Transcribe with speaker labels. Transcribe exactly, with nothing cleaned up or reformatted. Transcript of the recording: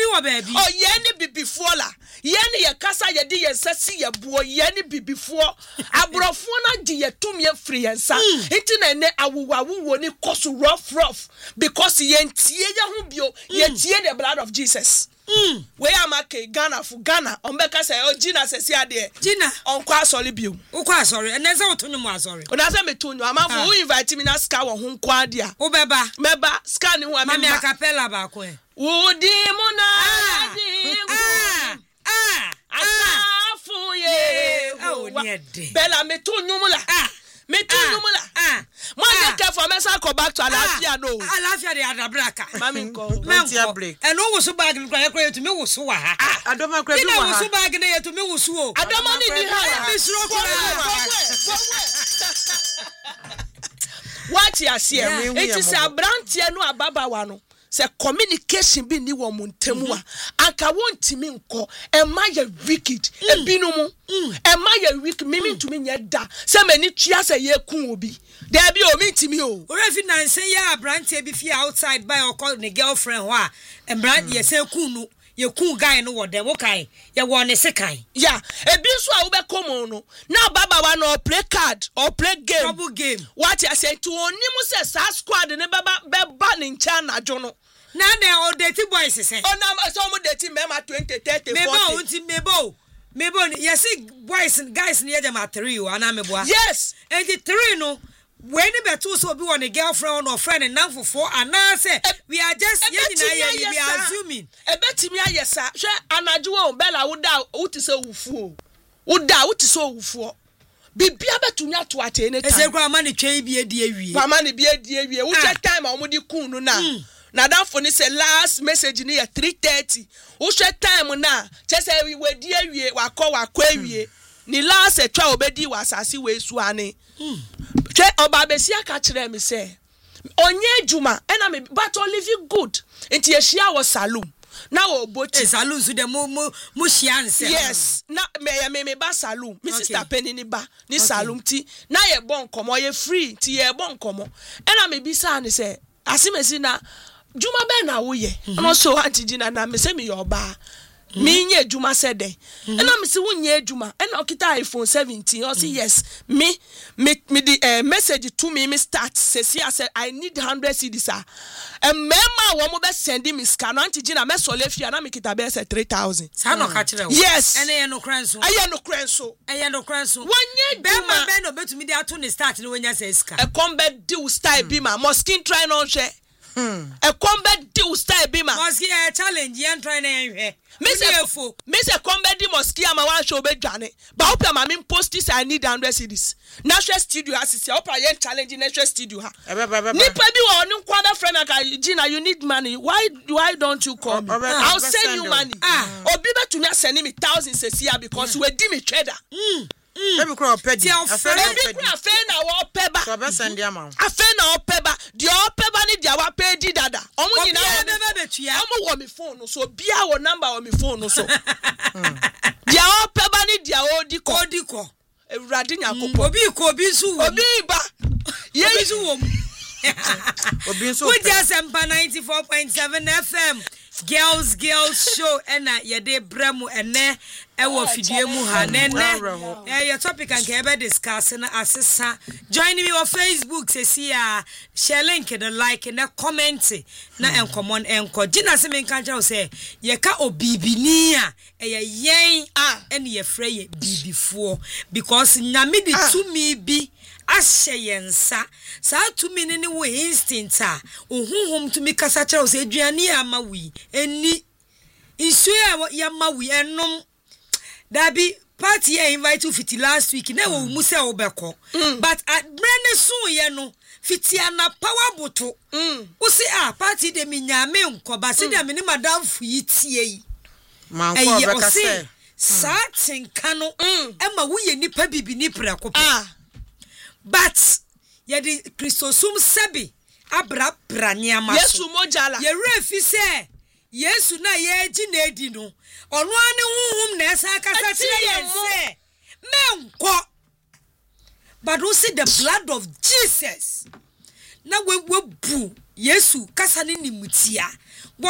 Speaker 1: wa baby
Speaker 2: oh ye ni bibifo la ye ni ye kasa ye di ye sesi ye buo ye ni bibifo abrofo na di ye tum ye free ye nsa enti na ne awuwa wuwo ni koso rough rough because ye ntie ye ho bio ye tie the blood of Jesus. Mm. We am a Ghana for Ghana. On Becca say, oh, Gina says, yeah, dear.
Speaker 1: Gina,
Speaker 2: on quite sorry, you.
Speaker 1: Oh, quite sorry. And there's out on you, sorry.
Speaker 2: When I say me to you, I'm who invite me na scar on whom quadia. Oh, Beba, Beba, scanning one, Mamma Capella back way. Oh, demona. Ah, ah, ah, for ye. Oh, Bella, me to Numula. Ah. Me too numula. Ah. Man you for me say go back to Alafia no.
Speaker 1: Alafia dey adabraka.
Speaker 2: Mami ko.
Speaker 1: Mentia break. E no wo so bag no kwa ye to me wo so wa ha. Ah, adoma kwa bi wa ha. Ina wo so bag na ye to me wo so o.
Speaker 2: Adoma ni ni ha.
Speaker 1: Me suro ko.
Speaker 2: What you see? It is a branch no ababawa no. Se communication bi ni wo montemu a anka wontimi nko e ma ye wicked e binumu e ma ye weak mimi ntumi nya da se mani tua se ye kun obi da bi o mi ntimi o
Speaker 1: orefi nan se ya branch bi fi outside by or call the girlfriend ho a e branch ye se kun no ye kun guy no wo dem wo kai ye wo ne se kai
Speaker 2: ya e bi so a wo be come no na baba wa no play card or play game
Speaker 1: double game
Speaker 2: what you say to onimu se sa squad ne baba be ba ne ncha na jo no
Speaker 1: na na o dirty boys say
Speaker 2: oh na so mo dirty mema twenty thirty forty
Speaker 1: mebo unti mebo mebo yes boys guys ne ye ma three o ana mebo
Speaker 2: yes
Speaker 1: and the three no when you better so be one a girlfriend or friend and now for four and now say we are just we are assuming
Speaker 2: e betimi ayesa hwe anadwo o bella woda wutise wufu o woda wutise wufu bibia betumi ato ate ne time
Speaker 1: ese kwa ma ne twen bi edi awie
Speaker 2: mama ne bi edi awie wo che time a omudi kun no na na that for ni say last message ni three thirty wo hwe time na che say we di awie wakọ wakọ awie ni last etwa obedi wasase we su ane che oba besi aka kire me say onye juma ena me but live good enti ye shia wo salum na wo boti
Speaker 1: salum su de mo mo mo shia nse
Speaker 2: yes na me me me ba salum mi sister penny ni ba ni salum ti na ye bon komo ye free ti ye bon komo ena me bi sa ni say asimesi na juma be na wo ye no so anti gina na me say me your ba me nye juma said dey and na me say wo nye juma and okita iPhone seventeen or say yes me me me the uh, message to me me start say see I said I need one hundred cedis ah and mema wo mo be send me scan anti gina me so lefia na me kita be say three thousand
Speaker 1: sa no ka kire wo
Speaker 2: yes
Speaker 1: ene ye no kranso
Speaker 2: aye no kranso
Speaker 1: aye no kranso
Speaker 2: wonye
Speaker 1: be ma be no betumi dey ato ne start no wonya say ska
Speaker 2: e combat deal style bi ma mo skin try no hwe Hmm. A combat deal style bima.
Speaker 1: Mosque a challenge yan try na hwe.
Speaker 2: Me say fo. Me say combat di mosque ama wan show be dwane. Ba opa ma me post this I need one hundred cedis. National studio assist opa yan challenge national studio ha. Nipa bi wo onu kwa be friend aka Gina you need money. Why why don't you call me? I'll send you money. Ah, obi be to me send me thousands a year because we di me trader. Hmm.
Speaker 3: Let me cry pedi.
Speaker 2: Afen na wo peba.
Speaker 3: So be send dia ma.
Speaker 2: Afen na wo peba. Di wo peba ni dia wa pedi dada. Omo nyina
Speaker 1: be be betua.
Speaker 2: Omo wo me phone no so bia wo number wo me phone no so. Dia wo peba ni dia wo di ko.
Speaker 1: Di ko.
Speaker 2: Ewurade nyakopo.
Speaker 1: Obi ko obi su wo.
Speaker 2: Obi ba.
Speaker 1: Ye su wo.
Speaker 3: Obi su.
Speaker 1: We just Sempa ninety-four point seven F M. Girls girls show ena yede bremu ene ewo fidie mu ha nene eh your topic and ke be discuss na asesa join me on Facebook say see ah share link the like na comment na encommon enko Gina se me kan tell say ye ka obibini a eh yen ah ene ye frɛ ye bibifo because nyame di tumi bi ashe yensa sa tumi ne wo instinct a ohunhom tumi kasa kyerɛ say aduane ama wi eni isu ya ma wi enom dabi party e invite you fiti last week na wo mu se wo beko but at brand soon ye no fiti ana power boto wo se ah party de mi nyame nkoba se de me ni madam fu yi tie yi
Speaker 3: man ko beka se
Speaker 1: sa tinka no e ma wo ye nipa bibi ni preko ah but ye di Christosum sebi abra braniama
Speaker 2: Yesu mojala
Speaker 1: ye refi se Yesu na ye ji na edi no ono ane huhum na esa akasa kire ye se menko but we see the blood of Jesus na we we bu Yesu kasa ni nimutia